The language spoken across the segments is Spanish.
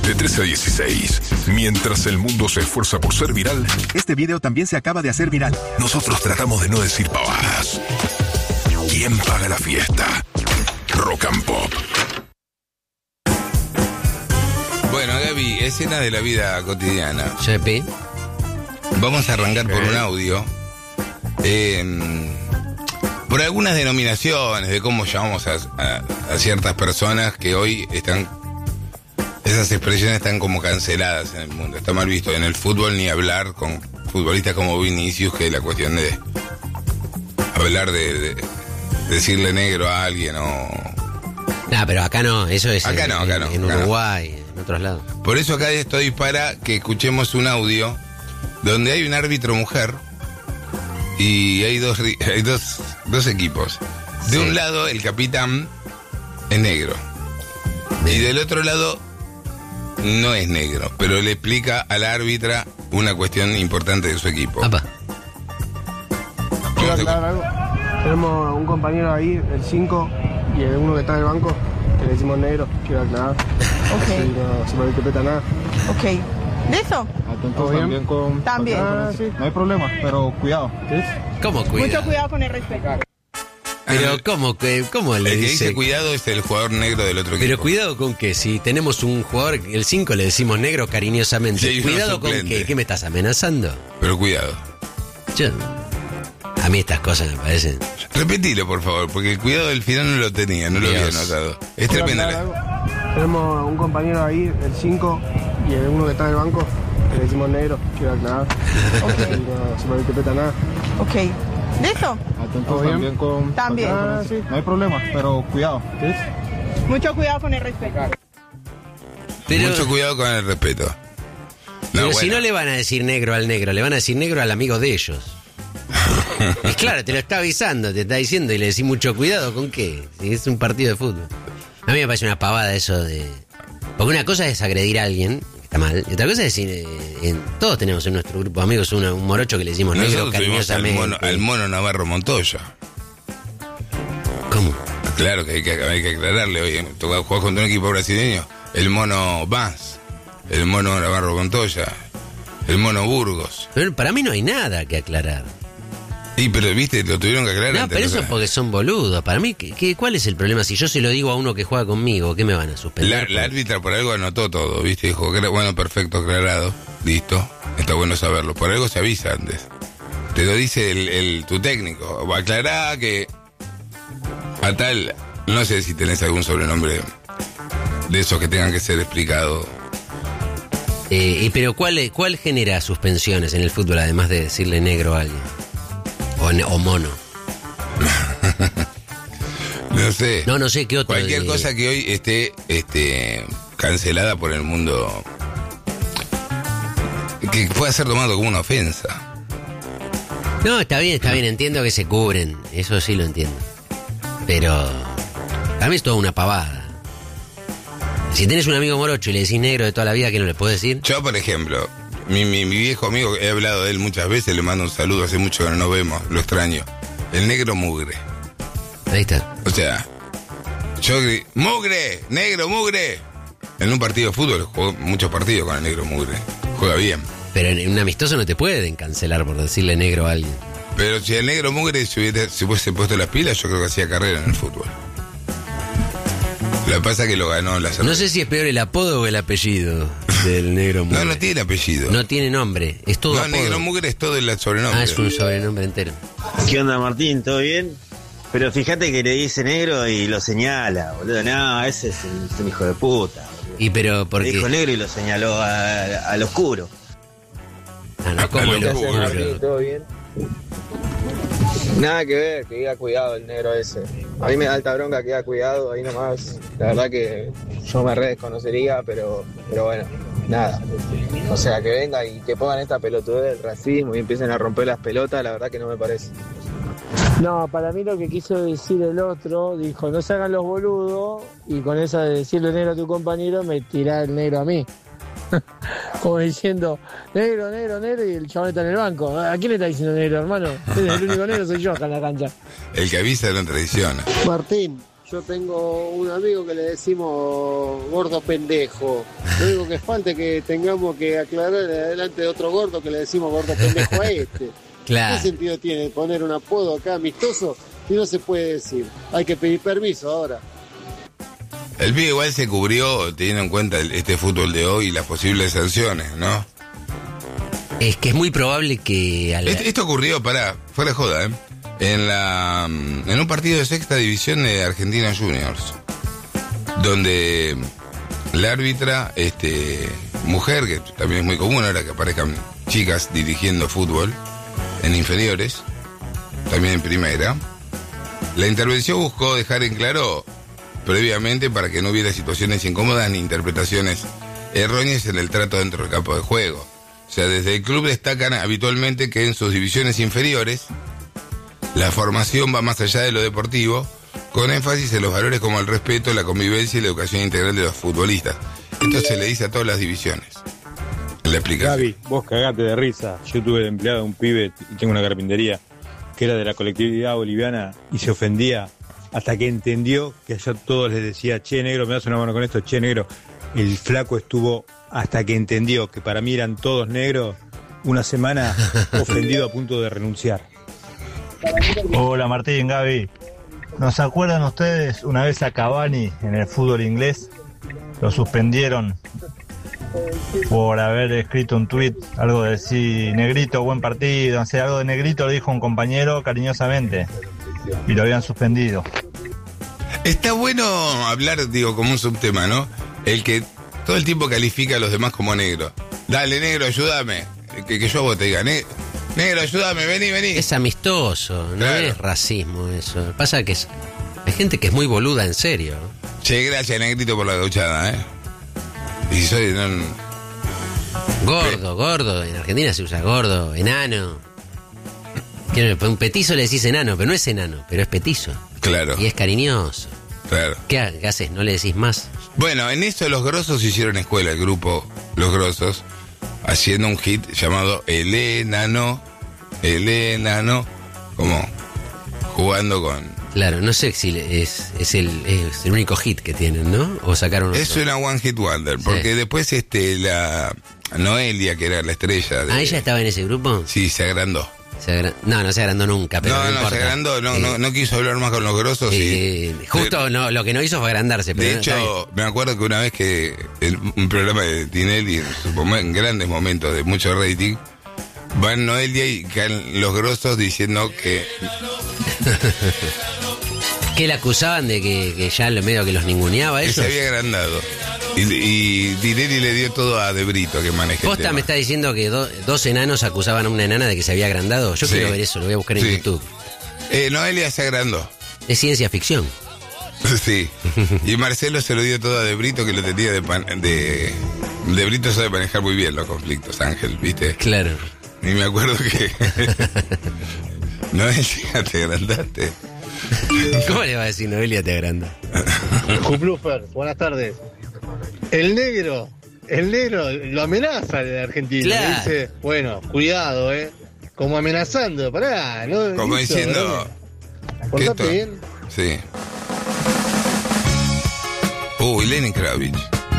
De 13 a 16, mientras el mundo se esfuerza por ser viral, este video también se acaba de hacer viral. nosotros tratamos de no decir pavadas. ¿Quién paga la fiesta? Rock and Pop. Bueno, Gaby, escena de la vida cotidiana. Chepi. Vamos a arrancar por un audio. Por algunas denominaciones de cómo llamamos a ciertas personas que hoy están... Esas expresiones están como canceladas en el mundo. Está mal visto en el fútbol ni hablar con futbolistas como Vinicius, que la cuestión de hablar de decirle negro a alguien o... No, pero acá no, eso es acá no, en Uruguay, en otros lados. Por eso acá estoy para que escuchemos un audio donde hay un árbitro mujer y hay dos equipos. De un lado el capitán es negro y del otro lado no es negro, pero le explica a la árbitra una cuestión importante de su equipo. Apa. Quiero aclarar algo. Tenemos un compañero ahí, el 5, y el uno que está en el banco, que le decimos negro. Quiero aclarar. Ok. Así no se me interpreta nada. Ok. ¿Listo? ¿Todo bien? También. Sí. No hay problema, pero cuidado. ¿Cómo cuida? Mucho cuidado con el respeto. Pero ¿cómo le El que dice? dice cuidado es el jugador negro del otro equipo. Pero cuidado con que si tenemos un jugador, el 5 le decimos negro cariñosamente. Sí, hay uno Cuidado con suplente. que, ¿qué me estás amenazando? Pero cuidado. A mí estas cosas me parecen. Repetilo, por favor, porque el cuidado del final no lo tenía, no lo había Dios. notado. Es Quiero tremenda. aclarar algo. Tenemos un compañero ahí, el 5, y el uno que está en el banco, que le decimos negro. Quiero aclarar. Ok. Así no se me interpreta nada. Ok. ¿Listo? ¿Todo bien? También. Sí. No hay problema, pero cuidado. Mucho cuidado con el respeto. Pero, Mucho cuidado con el respeto. pero No, si bueno. no le van a decir negro al negro, le van a decir negro al amigo de ellos. Es claro, te lo está avisando, te está diciendo y le decís mucho cuidado, ¿con qué? Si es un partido de fútbol. A mí me parece una pavada eso de... Porque una cosa es agredir a alguien, que está mal, y otra cosa es decir, todos tenemos en nuestro grupo de amigos un morocho que le decimos negro Nosotros tuvimos cariñosamente. al mono Navarro Montoya. ¿Cómo? Claro que hay que aclararle, oye, tú jugás contra un equipo brasileño, el mono Vaz, el mono Navarro Montoya, el mono Burgos. Pero para mí no hay nada que aclarar. Y pero viste, lo tuvieron que aclarar. No, antes, pero eso o es sea, porque son boludos. Para mí, ¿cuál es el problema? Si yo se lo digo a uno que juega conmigo, ¿qué me van a suspender? la árbitra por algo anotó todo, viste, dijo que era bueno, perfecto, aclarado, listo, está bueno saberlo. Por algo se avisa antes. Te lo dice tu técnico. Aclará que a tal, no sé si tenés algún sobrenombre de esos que tengan que ser explicados. Pero ¿cuál genera suspensiones en el fútbol, además de decirle negro a alguien? O mono. No sé. No sé qué otro. Cualquier cosa que hoy esté cancelada por el mundo, que pueda ser tomado como una ofensa. No, está bien, entiendo que se cubren. Eso sí lo entiendo. Pero a mí es toda una pavada. Si tenés un amigo morocho y le decís negro de toda la vida, ¿qué no le puedo decir? Yo, por ejemplo, mi viejo amigo, he hablado de él muchas veces, le mando un saludo, hace mucho que no nos vemos, lo extraño. El negro mugre. Ahí está. O sea, yo ¡mugre! ¡Negro mugre! En un partido de fútbol, juego muchos partidos con el negro mugre. Juega bien. Pero en un amistoso no te pueden cancelar por decirle negro a alguien. Pero si el negro mugre se hubiese puesto las pilas, yo creo que hacía carrera en el fútbol. Lo que pasa es que lo ganó la No sé si es peor el apodo o el apellido del negro mugre. No tiene apellido. No tiene nombre, es todo No, apodo. negro mugre es todo el sobrenombre. Ah, es un sobrenombre entero. ¿Qué onda, Martín? ¿Todo bien? Pero fíjate que le dice negro y lo señala, boludo. No, ese es un hijo de puta, boludo. ¿Y pero por Le qué? dijo negro y lo señaló al oscuro. Ah, no, como el oscuro. ¿Todo bien? Nada que ver, que diga cuidado el negro ese. A mí me da alta bronca que diga cuidado, ahí nomás. La verdad que yo me re desconocería, pero bueno, nada. O sea, que venga y que pongan esta pelotudez del racismo y empiecen a romper las pelotas, la verdad que no me parece. No, para mí lo que quiso decir el otro, dijo, no se hagan los boludos, y con esa de decirle negro a tu compañero, me tirá el negro a mí. Como diciendo, negro, negro, negro, y el chabón está en el banco. ¿A quién le está diciendo negro, hermano? El único negro soy yo acá en la cancha. El que avisa no traiciona. Martín, yo tengo un amigo que le decimos gordo pendejo. Lo único que falta es que tengamos que aclarar delante de otro gordo que le decimos gordo pendejo a este. Claro. ¿Qué sentido tiene poner un apodo acá amistoso si no se puede decir? Hay que pedir permiso ahora. El pibe igual se cubrió teniendo en cuenta este fútbol de hoy y las posibles sanciones, ¿no? Es que es muy probable que... Esto ocurrió, fuera de joda, en un partido de sexta división de Argentina Juniors, donde la árbitra, mujer, que también es muy común ahora que aparezcan chicas dirigiendo fútbol en inferiores, también en primera, la intervención buscó dejar en claro previamente para que no hubiera situaciones incómodas ni interpretaciones erróneas en el trato dentro del campo de juego. O sea, desde el club destacan habitualmente que en sus divisiones inferiores la formación va más allá de lo deportivo, con énfasis en los valores como el respeto, la convivencia y la educación integral de los futbolistas. Esto se le dice a todas las divisiones. La explicación. Gaby, vos cagate de risa. Yo tuve de empleado a un pibe y tengo una carpintería que era de la colectividad boliviana y se ofendía hasta que entendió que yo a todos les decía, che negro, me das una mano con esto, che negro. El flaco estuvo hasta que entendió que para mí eran todos negros, una semana ofendido a punto de renunciar. Hola Martín, Gaby. ¿Nos acuerdan ustedes una vez a Cavani en el fútbol inglés? Lo suspendieron por haber escrito un tuit, algo de decir negrito, buen partido, o sea, algo de negrito lo dijo un compañero cariñosamente y lo habían suspendido. Está bueno hablar, como un subtema, ¿no? El que todo el tiempo califica a los demás como negro. Dale, negro, ayúdame. Que yo a vos te diga, negro, ayúdame, vení. Es amistoso, no claro. Es racismo eso. Pasa que hay gente que es muy boluda en serio. Che, gracias, negrito, por la gauchada, Y si soy... Gordo. En Argentina se usa gordo, enano. Un petizo le decís enano, pero no es enano, pero es petizo. Claro. Y es cariñoso. Claro. ¿Qué haces? ¿No le decís más? Bueno, en eso los Grosos hicieron escuela, el grupo Los Grosos, haciendo un hit llamado El Enano, como jugando con... Claro, no sé si es el único hit que tienen, ¿no? O sacaron otro. Es una One Hit Wonder, porque después la Noelia, que era la estrella... ¿Ella estaba en ese grupo? Sí, se agrandó. No se agrandó nunca, pero no se agrandó, no quiso hablar más con los Grosos. Justo lo que no hizo fue agrandarse. Pero de hecho, me acuerdo que una vez que en un programa de Tinelli, en grandes momentos de mucho rating, van Noelia y caen los Grosos diciendo que... que le acusaban de que ya medio que los ninguneaba que ellos. Se había agrandado. Y Tinelli le dio todo a De Brito que maneja el tema. ¿Posta me está diciendo que dos enanos acusaban a una enana de que se había agrandado? Yo quiero ver eso, lo voy a buscar en YouTube. Noelia se agrandó. Es ciencia ficción. Sí. Y Marcelo se lo dio todo a De Brito, que lo tenía De Brito sabe manejar muy bien los conflictos, Ángel, ¿viste? Claro. Y me acuerdo que... Noelia, te agrandaste. ¿Cómo le va a decir Noelia te agranda? Juplufer, buenas tardes. El negro lo amenaza de Argentina. Claro. Le dice, bueno, cuidado, como amenazando, pará, ¿no? Como listo, diciendo... ¿Portate bien? Sí. Lenny Kravitz.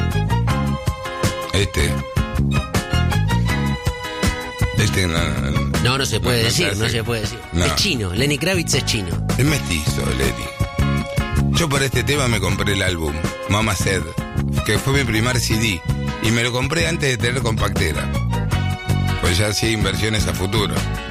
No se puede decir, no se puede decir. No. Es chino, Lenny Kravitz es chino. Es mestizo, Lenny. Yo por este tema me compré el álbum Mama Said, que fue mi primer CD, y me lo compré antes de tener compactera, pues ya hacía inversiones a futuro.